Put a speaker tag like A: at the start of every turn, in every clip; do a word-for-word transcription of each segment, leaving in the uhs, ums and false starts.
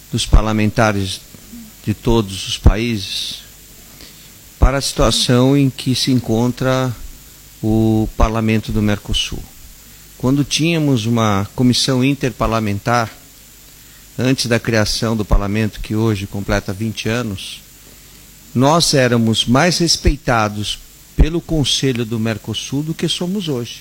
A: dos parlamentares de todos os países para a situação em que se encontra o Parlamento do Mercosul. Quando tínhamos uma comissão interparlamentar, antes da criação do Parlamento, que hoje completa vinte anos, nós éramos mais respeitados pelo Conselho do Mercosul do que somos hoje.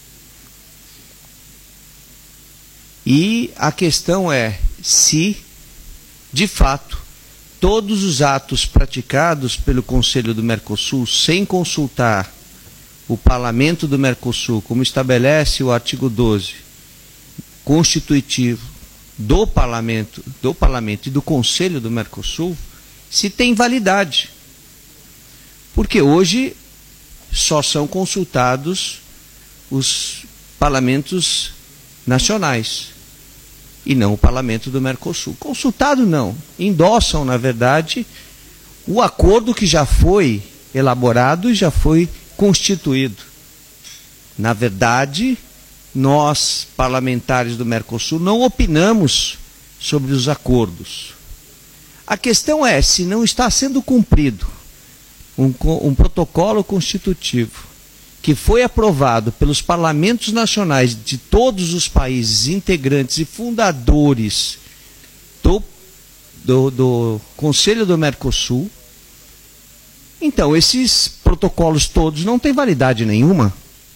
A: E a questão é se, de fato, todos os atos praticados pelo Conselho do Mercosul sem consultar o Parlamento do Mercosul, como estabelece o artigo doze, constitutivo do Parlamento, do Parlamento e do Conselho do Mercosul, se tem validade. Porque hoje só são consultados os parlamentos nacionais e não o Parlamento do Mercosul. Consultado não, endossam, na verdade, o acordo que já foi elaborado e já foi constituído. Na verdade, nós, parlamentares do Mercosul, não opinamos sobre os acordos. A questão é se não está sendo cumprido um, um protocolo constitutivo que foi aprovado pelos parlamentos nacionais de todos os países integrantes e fundadores do, do, do Conselho do Mercosul. Então, esses protocolos todos não têm validade nenhuma,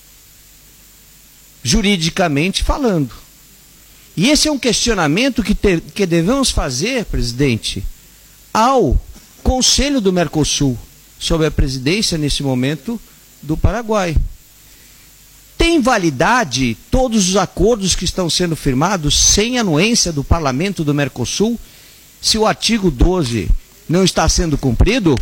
A: juridicamente falando. E esse é um questionamento que, ter, que devemos fazer, presidente, ao Conselho do Mercosul, sob a presidência, nesse momento, do Paraguai. Tem validade todos os acordos que estão sendo firmados sem anuência do Parlamento do Mercosul, se o artigo doze não está sendo cumprido?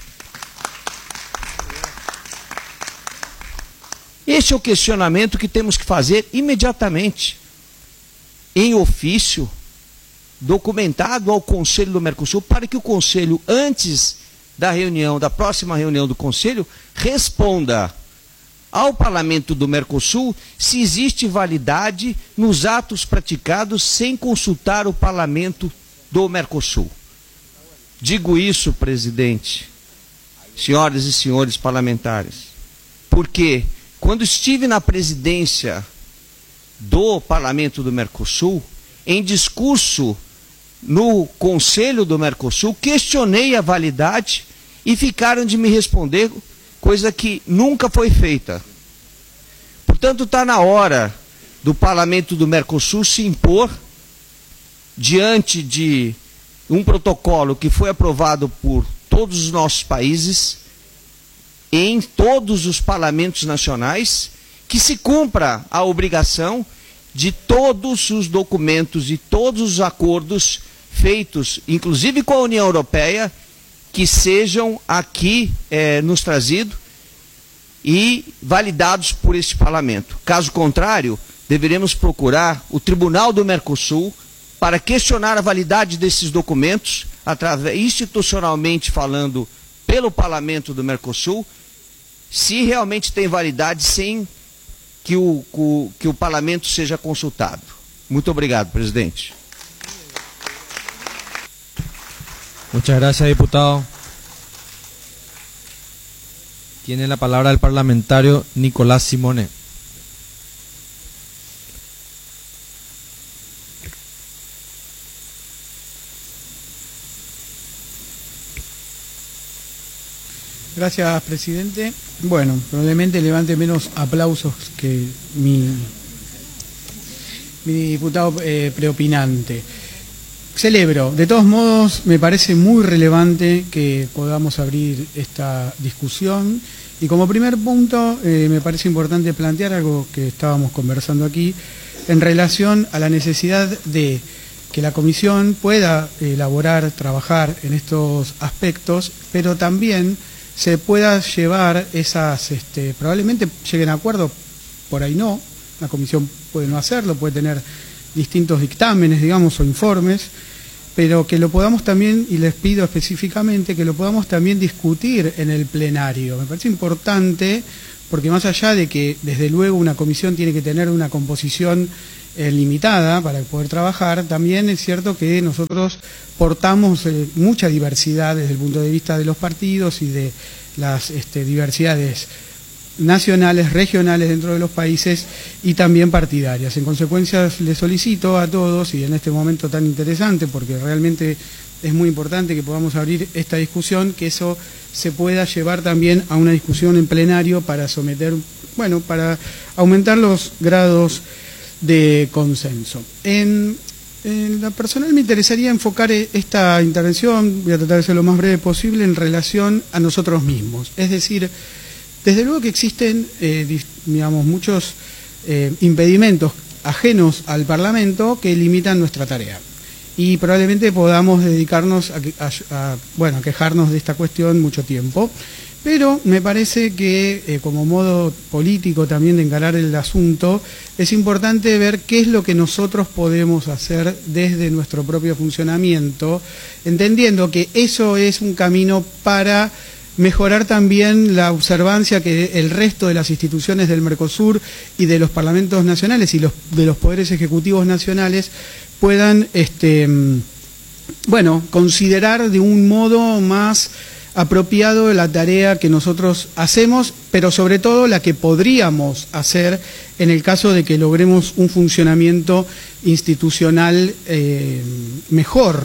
A: Esse é o questionamento que temos que fazer imediatamente, em ofício, documentado ao Conselho do Mercosul, para que o Conselho, antes da reunião, da próxima reunião do Conselho, responda ao Parlamento do Mercosul se existe validade nos atos praticados sem consultar o Parlamento do Mercosul. Digo isso, presidente, senhoras e senhores parlamentares, porque quando estive na presidência do Parlamento do Mercosul, em discurso no Conselho do Mercosul, questionei a validade e ficaram de me responder, coisa que nunca foi feita. Portanto, está na hora do Parlamento do Mercosul se impor diante de um protocolo que foi aprovado por todos os nossos países, em todos os parlamentos nacionais, que se cumpra a obrigação de todos os documentos e todos os acordos feitos, inclusive com a União Europeia, que sejam aqui eh, nos trazidos e validados por este Parlamento. Caso contrário, deveremos procurar o Tribunal do Mercosul para questionar a validade desses documentos, através, institucionalmente falando, pelo Parlamento do Mercosul, se realmente tem validade sem que o, o, que o Parlamento seja consultado. Muito obrigado, presidente.
B: Muchas gracias, diputado. Tiene la palabra el parlamentario Nicolás Simone.
C: Gracias, presidente. Bueno, probablemente levante menos aplausos que mi, mi diputado eh, preopinante. Celebro. De todos modos, me parece muy relevante que podamos abrir esta discusión. Y como primer punto, eh, me parece importante plantear algo que estábamos conversando aquí, en relación a la necesidad de que la Comisión pueda elaborar, trabajar en estos aspectos, pero también se pueda llevar esas, este, probablemente lleguen a acuerdo, por ahí no, la Comisión puede no hacerlo, puede tener distintos dictámenes, digamos, o informes, pero que lo podamos también, y les pido específicamente, que lo podamos también discutir en el plenario. Me parece importante, porque más allá de que desde luego una comisión tiene que tener una composición eh, limitada para poder trabajar, también es cierto que nosotros portamos eh, mucha diversidad desde el punto de vista de los partidos y de las este, diversidades nacionales, regionales dentro de los países y también partidarias. En consecuencia, les solicito a todos, y en este momento tan interesante, porque realmente es muy importante que podamos abrir esta discusión, que eso se pueda llevar también a una discusión en plenario para someter, bueno, para aumentar los grados de consenso. En, en lo personal me interesaría enfocar esta intervención, voy a tratar de ser lo más breve posible, en relación a nosotros mismos. Es decir, desde luego que existen, eh, digamos, muchos eh, impedimentos ajenos al Parlamento que limitan nuestra tarea. Y probablemente podamos dedicarnos a, a, a, bueno, a quejarnos de esta cuestión mucho tiempo. Pero me parece que eh, como modo político también de encarar el asunto, es importante ver qué es lo que nosotros podemos hacer desde nuestro propio funcionamiento, entendiendo que eso es un camino para mejorar también la observancia que el resto de las instituciones del Mercosur y de los parlamentos nacionales y los, de los poderes ejecutivos nacionales puedan, este, bueno, considerar de un modo más apropiado la tarea que nosotros hacemos, pero sobre todo la que podríamos hacer en el caso de que logremos un funcionamiento institucional eh, mejor.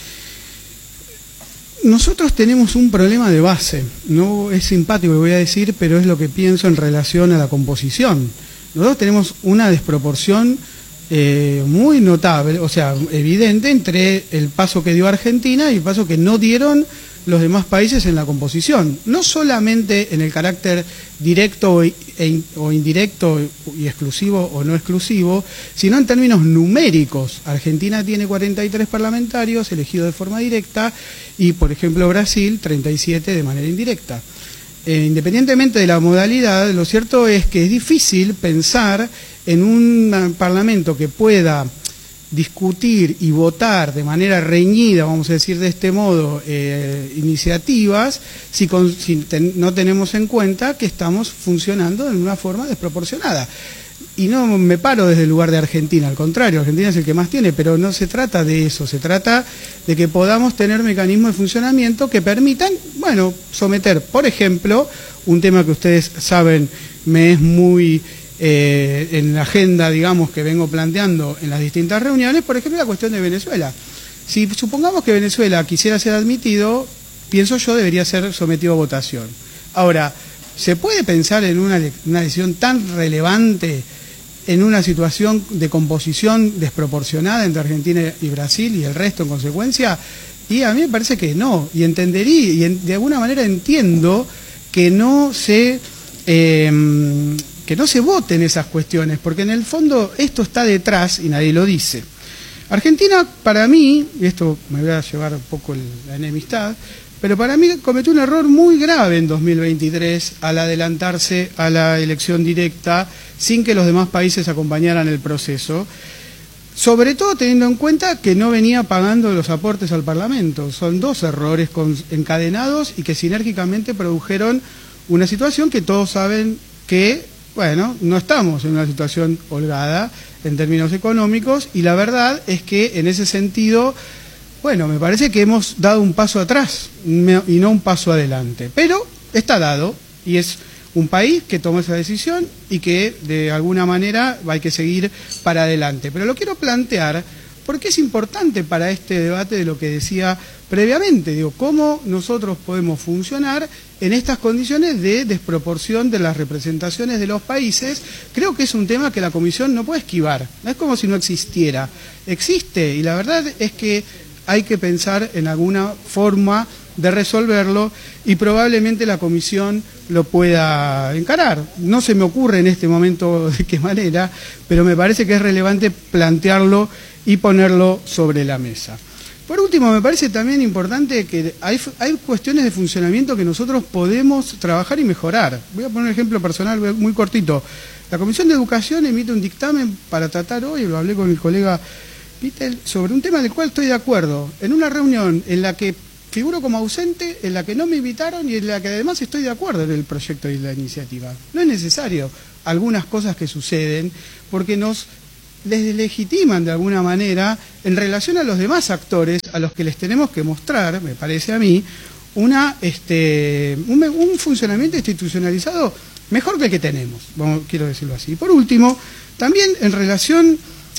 C: Nosotros tenemos un problema de base, no es simpático lo que voy a decir, pero es lo que pienso en relación a la composición. Nosotros tenemos una desproporción eh, muy notable, o sea, evidente, entre el paso que dio Argentina y el paso que no dieron los demás países en la composición. No solamente en el carácter directo e, e, o indirecto y exclusivo o no exclusivo, sino en términos numéricos. Argentina tiene cuarenta y tres parlamentarios elegidos de forma directa y, por ejemplo, Brasil treinta y siete de manera indirecta. Eh, independientemente de la modalidad, lo cierto es que es difícil pensar en un parlamento que pueda discutir y votar de manera reñida, vamos a decir de este modo, eh, iniciativas, si, con, si ten, no tenemos en cuenta que estamos funcionando de una forma desproporcionada. Y no me paro desde el lugar de Argentina, al contrario, Argentina es el que más tiene, pero no se trata de eso, se trata de que podamos tener mecanismos de funcionamiento que permitan, bueno, someter, por ejemplo, un tema que ustedes saben me es muy Eh, en la agenda, digamos, que vengo planteando en las distintas reuniones, por ejemplo, la cuestión de Venezuela. Si supongamos que Venezuela quisiera ser admitido, pienso yo debería ser sometido a votación. Ahora, ¿se puede pensar en una, una decisión tan relevante en una situación de composición desproporcionada entre Argentina y Brasil y el resto en consecuencia? Y a mí me parece que no, y entendería, y en, de alguna manera entiendo que no se... Eh, que no se voten esas cuestiones, porque en el fondo esto está detrás y nadie lo dice. Argentina, para mí, y esto me voy a llevar un poco la enemistad, pero para mí cometió un error muy grave en dos mil veintitrés al adelantarse a la elección directa sin que los demás países acompañaran el proceso, sobre todo teniendo en cuenta que no venía pagando los aportes al Parlamento. Son dos errores encadenados y que sinérgicamente produjeron una situación que todos saben que, bueno, no estamos en una situación holgada en términos económicos y la verdad es que en ese sentido, bueno, me parece que hemos dado un paso atrás y no un paso adelante. Pero está dado y es un país que tomó esa decisión y que de alguna manera hay que seguir para adelante. Pero lo quiero plantear porque es importante para este debate de lo que decía previamente. Digo, cómo nosotros podemos funcionar en estas condiciones de desproporción de las representaciones de los países. Creo que es un tema que la Comisión no puede esquivar. No es como si no existiera. Existe y la verdad es que hay que pensar en alguna forma de resolverlo y probablemente la Comisión lo pueda encarar. No se me ocurre en este momento de qué manera, pero me parece que es relevante plantearlo y ponerlo sobre la mesa. Por último, me parece también importante que hay, hay cuestiones de funcionamiento que nosotros podemos trabajar y mejorar. Voy a poner un ejemplo personal muy cortito. La Comisión de Educación emite un dictamen para tratar hoy, lo hablé con el colega Vittel, sobre un tema del cual estoy de acuerdo, en una reunión en la que figuro como ausente, en la que no me invitaron y en la que además estoy de acuerdo en el proyecto y la iniciativa. No es necesario algunas cosas que suceden porque nos deslegitiman de alguna manera en relación a los demás actores a los que les tenemos que mostrar, me parece a mí, una este un, un funcionamiento institucionalizado mejor que el que tenemos, vamos, quiero decirlo así. Y por último, también en relación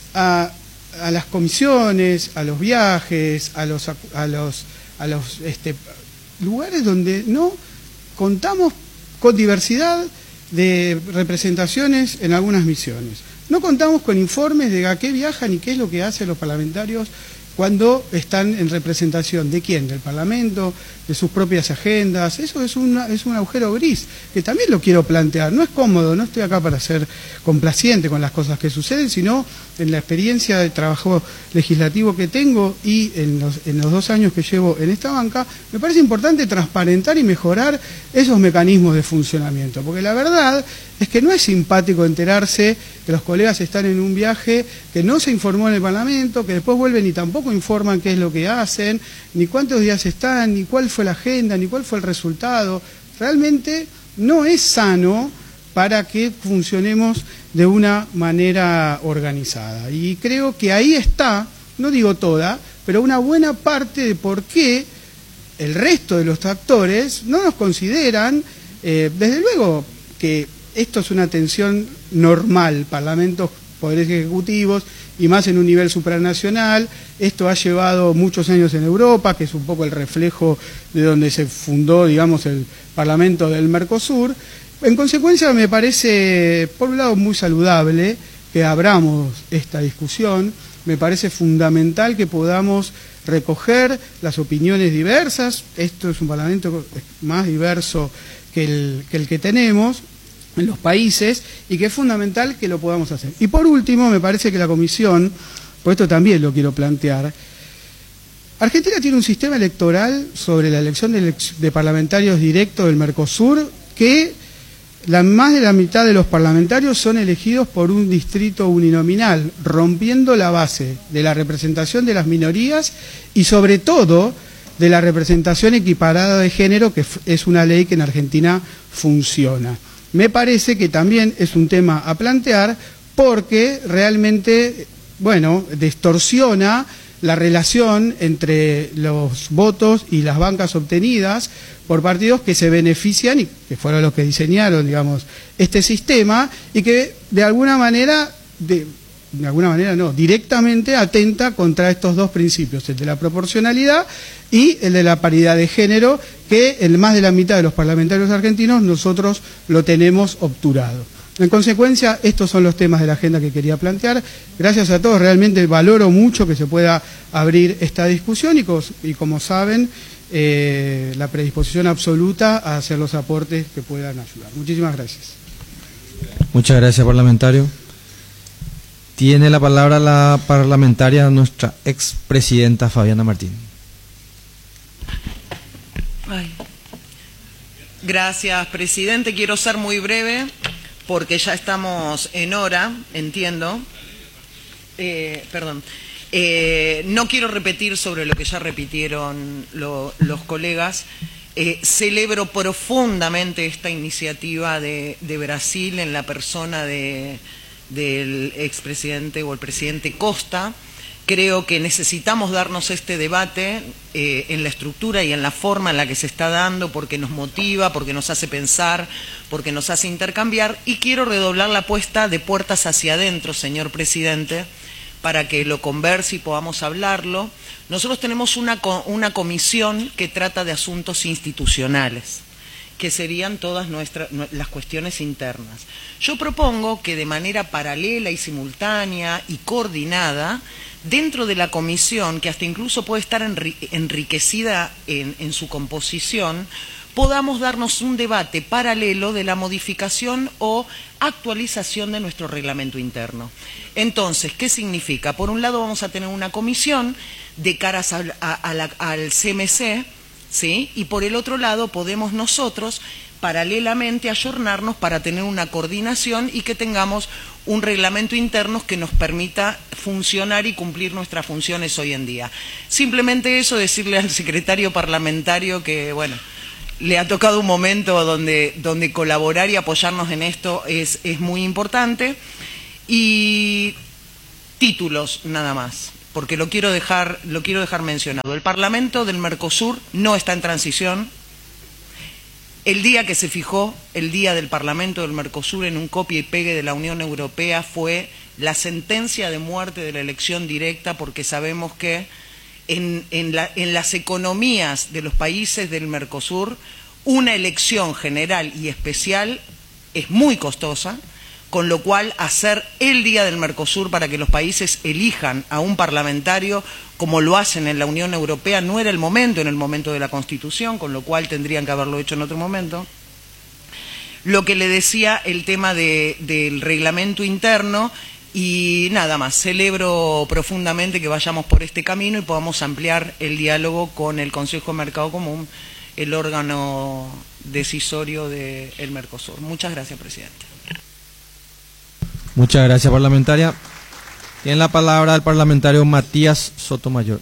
C: a, a las comisiones, a los viajes, a los a los a los este, lugares donde no contamos con diversidad de representaciones en algunas misiones. No contamos con informes de a qué viajan y qué es lo que hacen los parlamentarios cuando están en representación de quién, del Parlamento, de sus propias agendas. Eso es, una, es un agujero gris, que también lo quiero plantear. No es cómodo, no estoy acá para ser complaciente con las cosas que suceden, sino en la experiencia de trabajo legislativo que tengo y en los, en los dos años que llevo en esta banca, me parece importante transparentar y mejorar esos mecanismos de funcionamiento, porque la verdad es que no es simpático enterarse que los colegas están en un viaje, que no se informó en el Parlamento, que después vuelven y tampoco informan qué es lo que hacen, ni cuántos días están, ni cuál fue la agenda, ni cuál fue el resultado. Realmente no es sano para que funcionemos de una manera organizada. Y creo que ahí está, no digo toda, pero una buena parte de por qué el resto de los actores no nos consideran, eh, desde luego que esto es una tensión normal, parlamentos, poderes ejecutivos, y más en un nivel supranacional. Esto ha llevado muchos años en Europa, que es un poco el reflejo de donde se fundó, digamos, el Parlamento del Mercosur. En consecuencia, me parece, por un lado, muy saludable que abramos esta discusión. Me parece fundamental que podamos recoger las opiniones diversas. Esto es un Parlamento más diverso que el que, el que tenemos en los países, y que es fundamental que lo podamos hacer. Y por último, me parece que la Comisión, por esto también lo quiero plantear, Argentina tiene un sistema electoral sobre la elección de, de parlamentarios directos del Mercosur, que la, más de la mitad de los parlamentarios son elegidos por un distrito uninominal, rompiendo la base de la representación de las minorías y sobre todo de la representación equiparada de género, que es una ley que en Argentina funciona. Me parece que también es un tema a plantear porque realmente, bueno, distorsiona la relación entre los votos y las bancas obtenidas por partidos que se benefician y que fueron los que diseñaron, digamos, este sistema, y que de alguna manera, de, de alguna manera no, directamente atenta contra estos dos principios, el de la proporcionalidad y el de la paridad de género, que en más de la mitad de los parlamentarios argentinos nosotros lo tenemos obturado. En consecuencia, estos son los temas de la agenda que quería plantear. Gracias a todos, realmente valoro mucho que se pueda abrir esta discusión y, cos, y como saben, eh, la predisposición absoluta a hacer los aportes que puedan ayudar. Muchísimas gracias.
B: Muchas gracias, parlamentario. Tiene la palabra la parlamentaria, nuestra expresidenta Fabiana Martín.
D: Ay. Gracias, presidente. Quiero ser muy breve porque ya estamos en hora, entiendo. Eh, perdón. Eh, no quiero repetir sobre lo que ya repitieron lo, los colegas. Eh, celebro profundamente esta iniciativa de, de Brasil en la persona de, del expresidente o el presidente Costa. Creo que necesitamos darnos este debate eh, en la estructura y en la forma en la que se está dando, porque nos motiva, porque nos hace pensar, porque nos hace intercambiar, y quiero redoblar la apuesta de puertas hacia adentro, señor presidente, para que lo converse y podamos hablarlo. Nosotros tenemos una, una comisión que trata de asuntos institucionales, que serían todas nuestras las cuestiones internas. Yo propongo que de manera paralela y simultánea y coordinada, dentro de la comisión, que hasta incluso puede estar enriquecida en, en su composición, podamos darnos un debate paralelo de la modificación o actualización de nuestro reglamento interno. Entonces, ¿qué significa? Por un lado vamos a tener una comisión de caras a, a, a la, al C M C, ¿sí? Y por el otro lado podemos nosotros paralelamente ayornarnos para tener una coordinación y que tengamos un reglamento interno que nos permita funcionar y cumplir nuestras funciones hoy en día. Simplemente eso, decirle al secretario parlamentario que, bueno, le ha tocado un momento donde, donde colaborar y apoyarnos en esto es, es muy importante. Y títulos nada más, porque lo quiero dejar, lo quiero dejar mencionado. El Parlamento del Mercosur no está en transición. El día que se fijó el día del Parlamento del Mercosur en un copia y pegue de la Unión Europea fue la sentencia de muerte de la elección directa, porque sabemos que en, en, la, en las economías de los países del Mercosur una elección general y especial es muy costosa, con lo cual hacer el día del Mercosur para que los países elijan a un parlamentario como lo hacen en la Unión Europea no era el momento, en el momento de la Constitución, con lo cual tendrían que haberlo hecho en otro momento. Lo que le decía, el tema de, del reglamento interno, y nada más, celebro profundamente que vayamos por este camino y podamos ampliar el diálogo con el Consejo de Mercado Común, el órgano decisorio del Mercosur. Muchas gracias, presidente.
B: Muchas gracias, parlamentaria. Tiene la palabra el parlamentario Matías Sotomayor.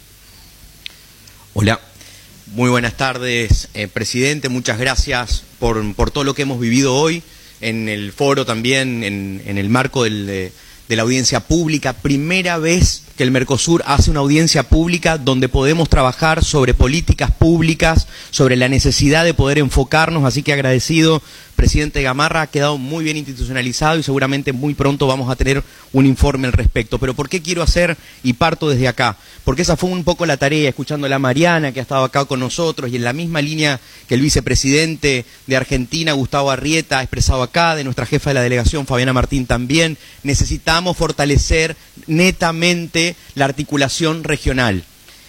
E: Hola, muy buenas tardes, eh, presidente. Muchas gracias por, por todo lo que hemos vivido hoy en el foro también, en, en el marco del, de, de la audiencia pública. Primera vez que el Mercosur hace una audiencia pública donde podemos trabajar sobre políticas públicas, sobre la necesidad de poder enfocarnos, así que agradecido. Presidente Gamarra, ha quedado muy bien institucionalizado y seguramente muy pronto vamos a tener un informe al respecto. Pero ¿por qué quiero hacer y parto desde acá? Porque esa fue un poco la tarea, escuchando a la Mariana, que ha estado acá con nosotros, y en la misma línea que el vicepresidente de Argentina, Gustavo Arrieta, ha expresado acá, de nuestra jefa de la delegación, Fabiana Martín, también, necesitamos fortalecer netamente la articulación regional.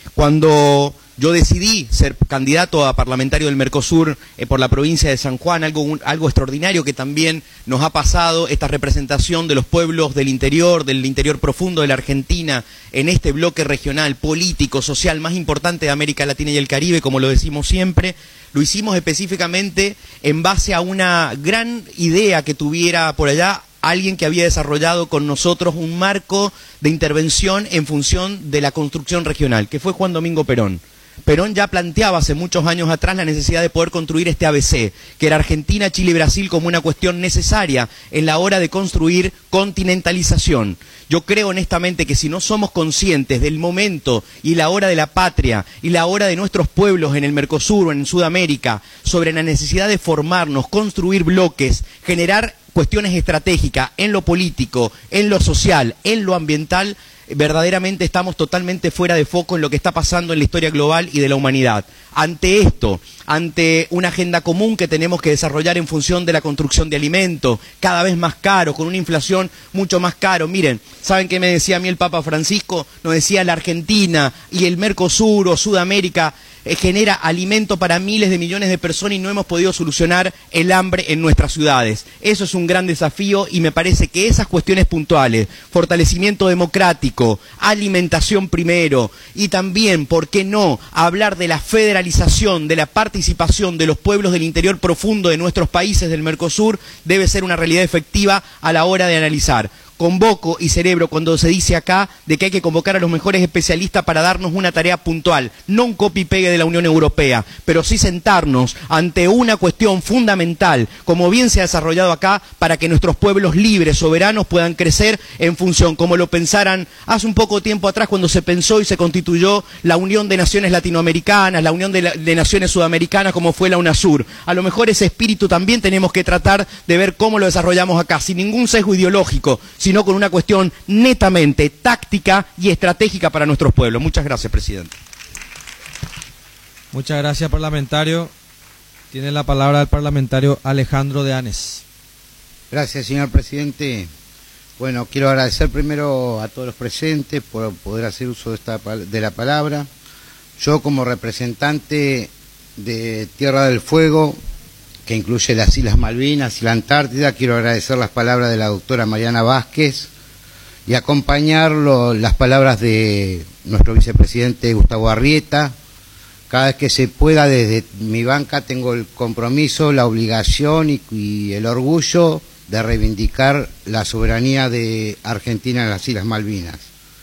E: Cuando yo decidí ser candidato a parlamentario del Mercosur eh, por la provincia de San Juan, algo, un, algo extraordinario que también nos ha pasado, esta representación de los pueblos del interior, del interior profundo de la Argentina, en este bloque regional, político, social más importante de América Latina y el Caribe, como lo decimos siempre. Lo hicimos específicamente en base a una gran idea que tuviera por allá alguien que había desarrollado con nosotros un marco de intervención en función de la construcción regional, que fue Juan Domingo Perón. Perón ya planteaba hace muchos años atrás la necesidad de poder construir este A B C, que era Argentina, Chile y Brasil, como una cuestión necesaria en la hora de construir continentalización. Yo creo honestamente que si no somos conscientes del momento y la hora de la patria y la hora de nuestros pueblos en el Mercosur o en Sudamérica, sobre la necesidad de formarnos, construir bloques, generar cuestiones estratégicas en lo político, en lo social, en lo ambiental, verdaderamente estamos totalmente fuera de foco en lo que está pasando en la historia global y de la humanidad. Ante esto, ante una agenda común que tenemos que desarrollar en función de la construcción de alimentos, cada vez más caro, con una inflación mucho más caro. Miren, ¿saben qué me decía a mí el Papa Francisco? Nos decía la Argentina y el Mercosur o Sudamérica eh, genera alimento para miles de millones de personas y no hemos podido solucionar el hambre en nuestras ciudades. Eso es un gran desafío y me parece que esas cuestiones puntuales, fortalecimiento democrático, alimentación primero y también, ¿por qué no?, hablar de la federalización, de la participación de los pueblos del interior profundo de nuestros países del Mercosur, debe ser una realidad efectiva a la hora de analizar. Convoco y celebro cuando se dice acá de que hay que convocar a los mejores especialistas para darnos una tarea puntual, no un copy pegue de la Unión Europea, pero sí sentarnos ante una cuestión fundamental, como bien se ha desarrollado acá, para que nuestros pueblos libres, soberanos, puedan crecer en función, como lo pensaran hace un poco tiempo atrás cuando se pensó y se constituyó la Unión de Naciones Latinoamericanas, la Unión de, la, de Naciones Sudamericanas, como fue la UNASUR. A lo mejor ese espíritu también tenemos que tratar de ver cómo lo desarrollamos acá, sin ningún sesgo ideológico, sino con una cuestión netamente táctica y estratégica para nuestros pueblos. Muchas gracias, presidente.
B: Muchas gracias, parlamentario. Tiene la palabra el parlamentario Alejandro de Anes.
F: Gracias, señor presidente. Bueno, quiero agradecer primero a todos los presentes por poder hacer uso de, esta, de la palabra. Yo, como representante de Tierra del Fuego, que incluye las Islas Malvinas y la Antártida, quiero agradecer las palabras de la doctora Mariana Vázquez y acompañar lo, las palabras de nuestro vicepresidente Gustavo Arrieta, cada vez que se pueda desde mi banca tengo el compromiso, la obligación y, y el orgullo de reivindicar la soberanía de Argentina en las Islas Malvinas.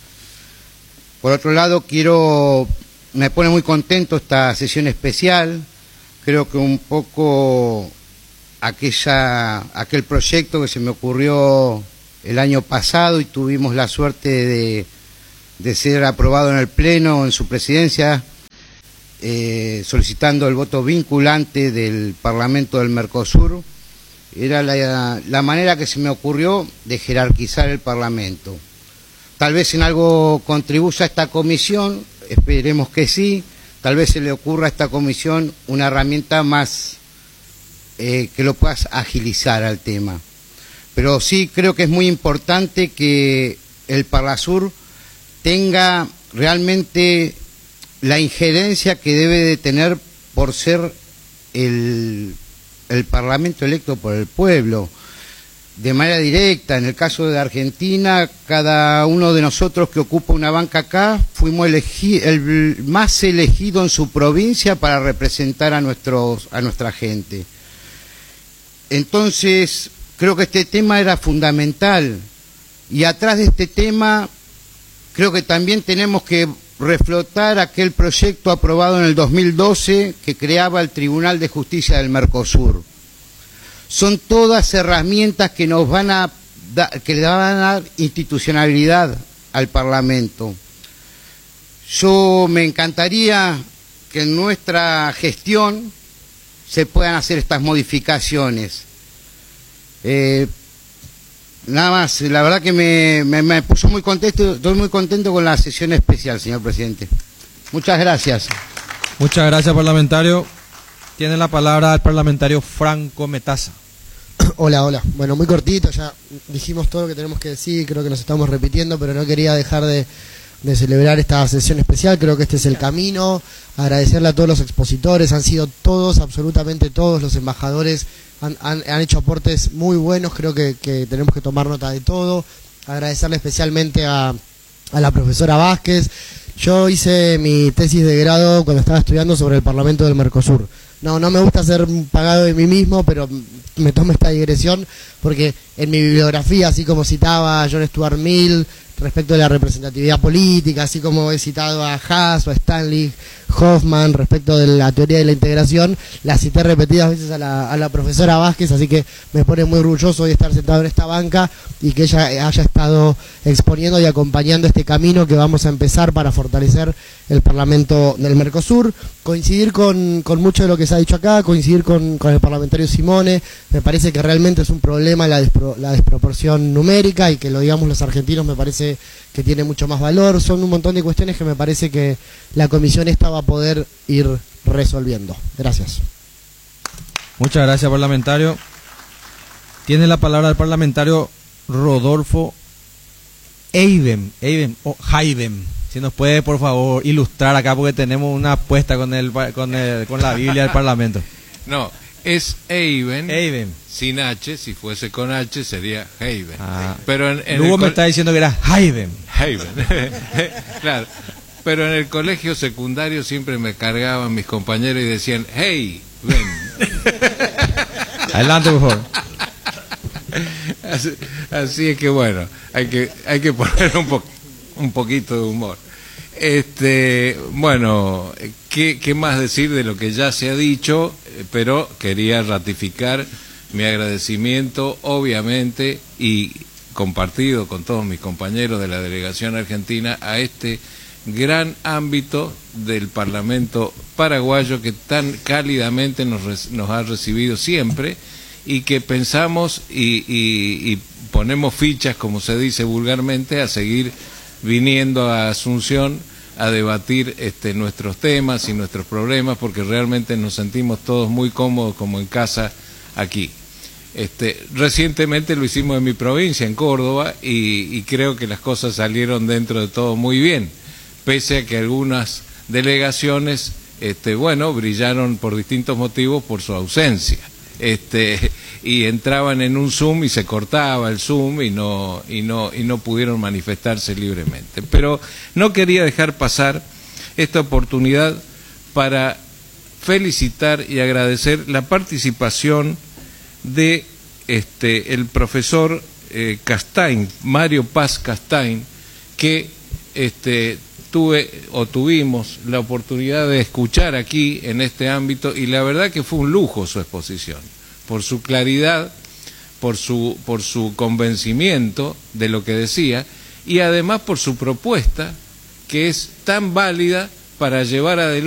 F: Por otro lado, quiero, me pone muy contento esta sesión especial. Creo que un poco aquella, aquel proyecto que se me ocurrió el año pasado y tuvimos la suerte de, de ser aprobado en el Pleno, en su presidencia, eh, solicitando el voto vinculante del Parlamento del Mercosur, era la, la manera que se me ocurrió de jerarquizar el Parlamento. Tal vez en algo contribuya a esta comisión, esperemos que sí, tal vez se le ocurra a esta comisión una herramienta más eh, que lo pueda agilizar al tema. Pero sí creo que es muy importante que el Parlasur tenga realmente la injerencia que debe de tener por ser el, el Parlamento electo por el pueblo, de manera directa. En el caso de Argentina, cada uno de nosotros que ocupa una banca acá, fuimos elegi- el más elegido en su provincia para representar a, nuestros, a nuestra gente. Entonces, creo que este tema era fundamental, y atrás de este tema creo que también tenemos que reflotar aquel proyecto aprobado en el dos mil doce que creaba el Tribunal de Justicia del Mercosur. Son todas herramientas que nos van a da, que le van a dar institucionalidad al Parlamento. Yo me encantaría que en nuestra gestión se puedan hacer estas modificaciones. Eh, nada más, la verdad que me, me, me puso muy contento, estoy muy contento con la sesión especial, señor presidente. Muchas gracias.
B: Muchas gracias, parlamentario. Tiene la palabra el parlamentario Franco Metaza.
G: Hola, hola. Bueno, muy cortito, ya dijimos todo lo que tenemos que decir, creo que nos estamos repitiendo, pero no quería dejar de, de celebrar esta sesión especial. Creo que este es el camino. Agradecerle a todos los expositores, han sido todos, absolutamente todos los embajadores, han, han, han hecho aportes muy buenos, creo que, que tenemos que tomar nota de todo. Agradecerle especialmente a, a la profesora Vázquez. Yo hice mi tesis de grado cuando estaba estudiando sobre el Parlamento del Mercosur. No, no me gusta ser pagado de mí mismo, pero me tomo esta digresión porque en mi bibliografía, así como citaba a John Stuart Mill respecto de la representatividad política, así como he citado a Haas o a Stanley Hoffman respecto de la teoría de la integración, la cité repetidas veces a la, a la profesora Vázquez, así que me pone muy orgulloso de estar sentado en esta banca y que ella haya estado exponiendo y acompañando este camino que vamos a empezar para fortalecer el Parlamento del Mercosur. Coincidir con, con mucho de lo que se ha dicho acá, coincidir con, con el parlamentario Simone, me parece que realmente es un problema la, despro, la desproporción numérica, y que lo digamos los argentinos me parece que tiene mucho más valor. Son un montón de cuestiones que me parece que la comisión esta va a poder ir resolviendo. Gracias.
B: Muchas gracias, parlamentario. Tiene la palabra el parlamentario Rodolfo Eidem, Eidem o Haidem. Si nos puede, por favor, ilustrar acá, porque tenemos una apuesta con el con el con la Biblia del Parlamento.
H: No, es Eiben,
B: Eiben,
H: sin H. Si fuese con H sería Heiben.
B: Ah,
H: pero en, en
B: Luego
H: el
B: me está diciendo que era Haidem.
H: Heiben. Claro. Pero en el colegio secundario siempre me cargaban mis compañeros y decían, hey, ven.
B: Adelante, por favor.
H: Así, así es que bueno, hay que hay que poner un poco un poquito de humor. Este, bueno, ¿qué, qué más decir de lo que ya se ha dicho? Pero quería ratificar mi agradecimiento, obviamente, y compartido con todos mis compañeros de la delegación argentina, a este gran ámbito del Parlamento paraguayo que tan cálidamente nos, nos ha recibido siempre, y que pensamos y, y, y ponemos fichas, como se dice vulgarmente, a seguir viniendo a Asunción a debatir este, nuestros temas y nuestros problemas, porque realmente nos sentimos todos muy cómodos como en casa aquí. Este, recientemente lo hicimos en mi provincia, en Córdoba, y, y creo que las cosas salieron dentro de todo muy bien, pese a que algunas delegaciones, este, bueno, brillaron por distintos motivos por su ausencia. Este, y entraban en un Zoom y se cortaba el Zoom y no y no y no pudieron manifestarse libremente. Pero no quería dejar pasar esta oportunidad para felicitar y agradecer la participación de este el profesor eh, Castain, Mario Paz Castain, que este tuve o tuvimos la oportunidad de escuchar aquí en este ámbito, y la verdad que fue un lujo su exposición, por su claridad, por su por su convencimiento de lo que decía, y además por su propuesta, que es tan válida para llevar adelante